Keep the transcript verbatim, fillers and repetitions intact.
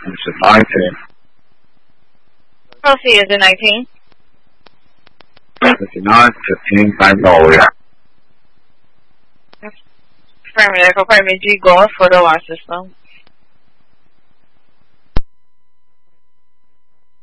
It's a nineteen. Proceed is a nineteen. fifty-nine, fifteen, Magnolia. Affirmative. Apartment G, go for the alarm system.